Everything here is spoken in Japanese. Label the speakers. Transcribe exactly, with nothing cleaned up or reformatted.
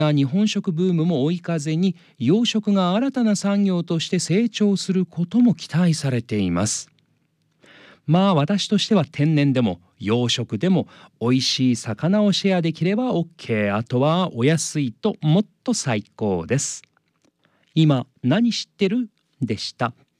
Speaker 1: 日本食ブームも追い風に養殖が新たな産業として成長することも期待されています。まあ私としては天然でも養殖でも美味しい魚をシェアできれば オーケー、あとはお安いともっと最高です。今何知ってるでした。